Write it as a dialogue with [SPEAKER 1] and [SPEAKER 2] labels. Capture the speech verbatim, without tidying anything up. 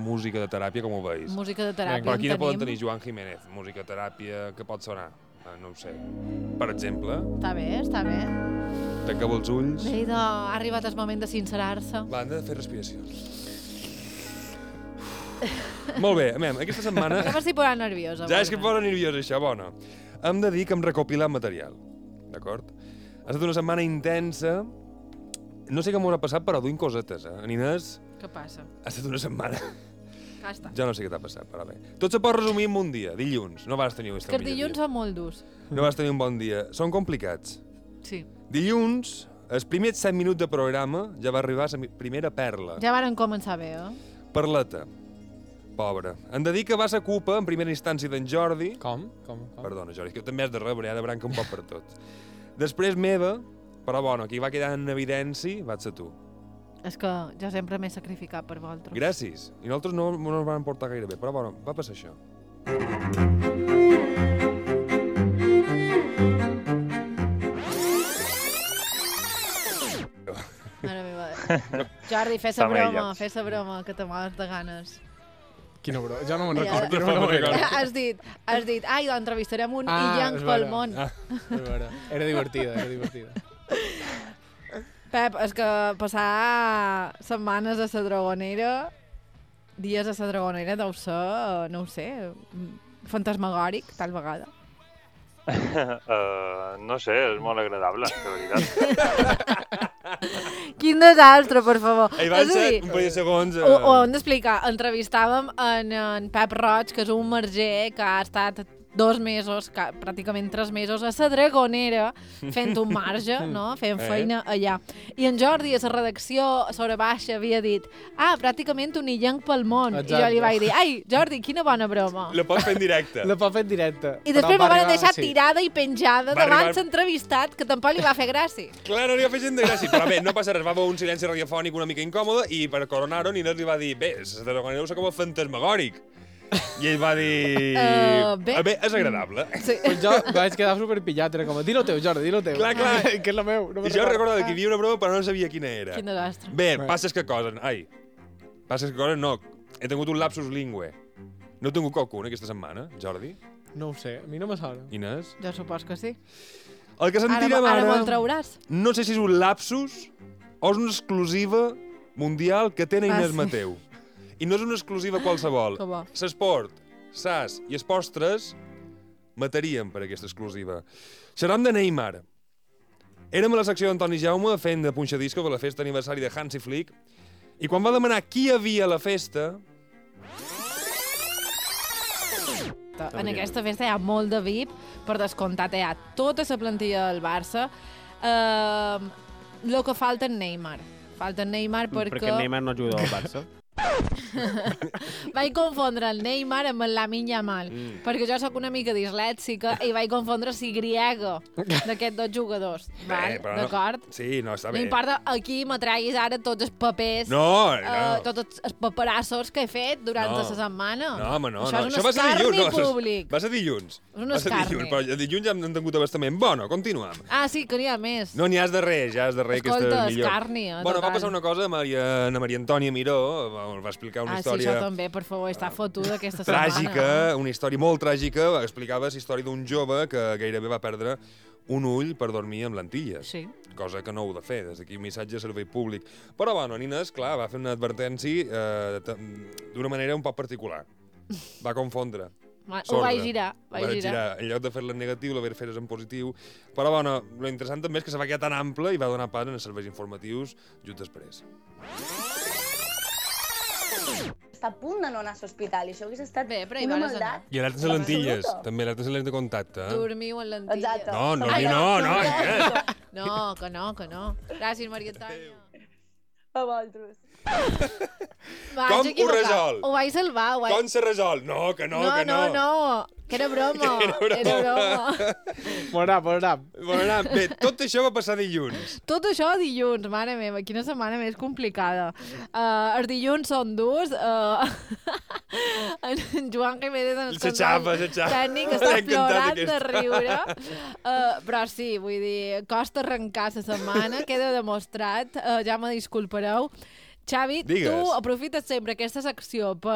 [SPEAKER 1] música de teràpia, com ho veus?
[SPEAKER 2] Música de teràpia
[SPEAKER 1] Però aquí
[SPEAKER 2] en
[SPEAKER 1] no poden
[SPEAKER 2] tenim.
[SPEAKER 1] tenir Joan Jiménez, música de teràpia que pot sonar, no ho sé. Per exemple...
[SPEAKER 2] Està bé, està bé.
[SPEAKER 1] Tanca'm els ulls.
[SPEAKER 2] Bé, ha arribat el moment de sincerar-se.
[SPEAKER 1] Va, hem de fer respiracions. Molt bé, amem, aquesta setmana...
[SPEAKER 2] Ja m'estic posant nerviosa.
[SPEAKER 1] Ja és que em posa nerviós, això, bona. Hem de dir que hem recopilat material, d'acord? Ha estat una setmana intensa. No sé què m'haurà passat, però duim cosetes, eh? En Inés...
[SPEAKER 2] Què passa?
[SPEAKER 1] Ha estat una setmana...
[SPEAKER 2] Ja està.
[SPEAKER 1] Ja no sé què t'ha passat, però bé. Tot se pot resumir en un dia, dilluns. No vas tenir un
[SPEAKER 2] És que els dilluns
[SPEAKER 1] dia.
[SPEAKER 2] són molt durs.
[SPEAKER 1] No vas tenir un bon dia. Són complicats.
[SPEAKER 2] Sí.
[SPEAKER 1] Dilluns, els primers set minuts de programa, ja va arribar la primera perla.
[SPEAKER 2] Ja varen començar bé, eh?
[SPEAKER 1] Perleta. Pobra. Hem de dir que va ser culpa, en primera instància, d'en Jordi.
[SPEAKER 3] Com? Com? Com?
[SPEAKER 1] Perdona, Jordi, que també has de rebre, ha de brancar un poc per tot. Després meva, però bueno, qui va quedar en evidència vaig ser tu.
[SPEAKER 2] És que jo sempre m'he sacrificat per vosaltres.
[SPEAKER 1] Gràcies. I nosaltres no, no ens van portar gaire bé, però bueno, va passar això.
[SPEAKER 2] Mare meva. Jordi, fes la broma, fes la broma, que te mors de ganes.
[SPEAKER 3] Quina broma? Jo no me'n
[SPEAKER 2] Ja.
[SPEAKER 3] recordo. No me'n recordo.
[SPEAKER 2] Has dit, has dit, ai, entrevistarem un
[SPEAKER 3] Ah,
[SPEAKER 2] illenc
[SPEAKER 3] és
[SPEAKER 2] pel
[SPEAKER 3] vera.
[SPEAKER 2] món.
[SPEAKER 3] Ah, és vera. Era divertida, era divertida.
[SPEAKER 2] Pep, és que passar setmanes a la Dragonera, dies a la Dragonera deu ser, no ho sé, fantasmagòric, tal vegada.
[SPEAKER 4] Uh, no sé, és molt agradable, de veritat.
[SPEAKER 2] Quin desastre, per favor.
[SPEAKER 1] Ei, van
[SPEAKER 2] És a
[SPEAKER 1] ser
[SPEAKER 2] dir,
[SPEAKER 1] un parell de segons... Eh...
[SPEAKER 2] Ho, ho hem d'explicar. Entrevistàvem en, en Pep Roig, que és un marger que ha estat dos mesos, que, pràcticament tres mesos, a la Dragonera, fent un marge, no? fent
[SPEAKER 1] Eh?
[SPEAKER 2] feina allà. I en Jordi, a la redacció, a sobre baixa, havia dit ah, pràcticament un illenc pel món.
[SPEAKER 3] Exacte.
[SPEAKER 2] I jo li vaig dir, ai, Jordi, quina bona broma.
[SPEAKER 1] La pots fer en directe.
[SPEAKER 3] La pot fer en directe.
[SPEAKER 2] I després
[SPEAKER 3] Però
[SPEAKER 2] me van
[SPEAKER 3] arribar-
[SPEAKER 2] deixar
[SPEAKER 3] sí.
[SPEAKER 2] tirada i penjada
[SPEAKER 1] Va
[SPEAKER 2] davant
[SPEAKER 1] arribar-
[SPEAKER 2] l'entrevistat, que tampoc li va fer gràcia.
[SPEAKER 1] Clar, no li va fer gent de gràcia, però bé, no passa res, va haver un silenci radiofònic una mica incòmode i per coronar-ho Inés li va dir bé, la Dragonera ho sé com a fantasmagòric. I ell va dir...
[SPEAKER 2] Uh, bé.
[SPEAKER 1] "Ah, bé, és agradable.
[SPEAKER 2] Sí.
[SPEAKER 3] Pues jo vaig quedar superpillat, era com, dilo teu, Jordi, dilo teu.
[SPEAKER 1] Clar, clar.
[SPEAKER 3] Que és la meu. No
[SPEAKER 1] I
[SPEAKER 3] me'n
[SPEAKER 1] jo
[SPEAKER 3] recordo.
[SPEAKER 1] recordava que hi havia una broma però no sabia quina era.
[SPEAKER 2] Quin desastre.
[SPEAKER 1] Bé,
[SPEAKER 3] Bé.
[SPEAKER 1] passes que coses... Ai, passes que coses no. He tingut un lapsus lingüe. No he tingut qualcun aquesta setmana, Jordi?
[SPEAKER 3] No ho sé, a mi no me sona.
[SPEAKER 1] Inés?
[SPEAKER 2] Jo supos que sí.
[SPEAKER 1] El que
[SPEAKER 2] Ara,
[SPEAKER 1] sentirem
[SPEAKER 2] ara
[SPEAKER 1] ara...
[SPEAKER 2] me'l trauràs.
[SPEAKER 1] No sé si és un lapsus o és una exclusiva mundial que té
[SPEAKER 2] Ah,
[SPEAKER 1] Inés
[SPEAKER 2] sí.
[SPEAKER 1] Mateu. I no és una exclusiva qualsevol.
[SPEAKER 2] Que bo.
[SPEAKER 1] S'esport, Sas i Esportres mataríem per aquesta exclusiva. Xerram de Neymar. Érem a la secció d'Antoni Jaume fent de punxadisco per la festa aniversari de Hansi Flick i quan va demanar qui hi havia a la festa...
[SPEAKER 2] En aquesta festa hi ha molt de V I P, per descomptat hi ha tota la plantilla del Barça. Uh, lo que falta en Neymar. Falta en Neymar perquè...
[SPEAKER 5] Perquè el Neymar no juga al Barça.
[SPEAKER 2] Vaig confondre el Neymar amb el Lamine Yamal,
[SPEAKER 1] Mm.
[SPEAKER 2] perquè jo sóc una mica dislèxica i vaig confondre si griega d'aquests dos jugadors. Val?
[SPEAKER 1] però no-
[SPEAKER 2] D'acord?
[SPEAKER 1] Sí, no, està
[SPEAKER 2] No
[SPEAKER 1] bé.
[SPEAKER 2] importa, aquí me traguis ara tots els papers,
[SPEAKER 1] No,
[SPEAKER 2] eh,
[SPEAKER 1] no.
[SPEAKER 2] tots els paperassos que he fet durant
[SPEAKER 1] No.
[SPEAKER 2] la setmana.
[SPEAKER 1] No, home, no.
[SPEAKER 2] Això
[SPEAKER 1] no.
[SPEAKER 2] és un
[SPEAKER 1] va ser dilluns.
[SPEAKER 2] escarni
[SPEAKER 1] No, això és-
[SPEAKER 2] públic.
[SPEAKER 1] Va ser dilluns.
[SPEAKER 2] És un
[SPEAKER 1] Va ser
[SPEAKER 2] escarni.
[SPEAKER 1] dilluns, però dilluns ja hem tingut abastament. Bueno, continuem.
[SPEAKER 2] Ah, sí, que n'hi ha més.
[SPEAKER 1] No n'hi has de res, ja has de res,
[SPEAKER 2] Escolta,
[SPEAKER 1] aquesta és millor.
[SPEAKER 2] escarni, eh,
[SPEAKER 1] Bueno, va
[SPEAKER 2] total.
[SPEAKER 1] passar una cosa, Maria, Ana Maria Antònia Miró va va explicar una
[SPEAKER 2] Ah, sí, això
[SPEAKER 1] història
[SPEAKER 2] també, per favor, està fotuda aquesta setmana.
[SPEAKER 1] tràgica, una història molt tràgica, explicava la història d'un jove que gairebé va perdre un ull per dormir amb lentilles.
[SPEAKER 2] Sí.
[SPEAKER 1] Cosa que no heu de fer, des d'aquí un missatge de servei públic. Però, bueno, Nines, clar, va fer una advertència eh, t- d'una manera un poc particular. Va confondre.
[SPEAKER 2] Va, ho
[SPEAKER 1] Sorda.
[SPEAKER 2] vaig girar, vaig
[SPEAKER 1] Va
[SPEAKER 2] girar.
[SPEAKER 1] girar. En lloc de fer-la en negatiu, la va fer en positiu. Però, bueno, lo interessant també és que se va quedar tan ample i va donar pas en els serveis informatius just després.
[SPEAKER 6] Està a punt de no anar a l'hospital i això hagués estat
[SPEAKER 2] Bé, però hi
[SPEAKER 6] una
[SPEAKER 2] vas
[SPEAKER 6] maldat.
[SPEAKER 1] I alertes a lentilles,
[SPEAKER 6] Absoluta.
[SPEAKER 1] també alertes a lents de contacte. Eh?
[SPEAKER 2] Dormiu en lentilles.
[SPEAKER 6] Exacte.
[SPEAKER 1] No, no,
[SPEAKER 6] Ai,
[SPEAKER 1] di no, no, Inés.
[SPEAKER 2] No, que no, que no. Gràcies, Maria Antònia.
[SPEAKER 6] A vosaltres.
[SPEAKER 2] Vaig
[SPEAKER 1] Com ho
[SPEAKER 2] equivocar.
[SPEAKER 1] resol?
[SPEAKER 2] Ho vaig salvar. Ho vaig...
[SPEAKER 1] Com se resol? No, que no,
[SPEAKER 2] no,
[SPEAKER 1] que no.
[SPEAKER 2] no, no, que era broma.
[SPEAKER 1] Que era broma.
[SPEAKER 2] Era broma.
[SPEAKER 3] Morà, morà.
[SPEAKER 1] Bueno, anar, bé, tot això va passar dilluns.
[SPEAKER 2] Tot això dilluns, mare meva, quina setmana més complicada. Uh, els dilluns són durs. Uh, en Joan Jiménez en el
[SPEAKER 1] Se xapa, se xapa.
[SPEAKER 2] tècnic
[SPEAKER 1] M'ha
[SPEAKER 2] està
[SPEAKER 1] encantat
[SPEAKER 2] plorant
[SPEAKER 1] aquest.
[SPEAKER 2] de riure. Uh, però sí, vull dir, costa arrencar la setmana, queda demostrat. Uh, ja me disculpareu. Xavi,
[SPEAKER 1] Digues.
[SPEAKER 2] tu aprofites sempre aquesta secció per